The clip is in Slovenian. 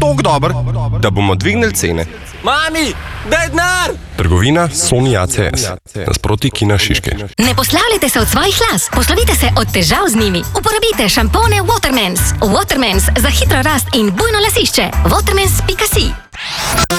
tako dober, da bomo dvignili cene. Mami, daj denar! Trgovina Sony ACS. Nasproti Kina Šiške. Ne poslavljajte se od svojih las, poslovite se od težav z njimi. Uporabite šampone Watermans. Watermans za hitro rast in bujno lasišče. Watermans.si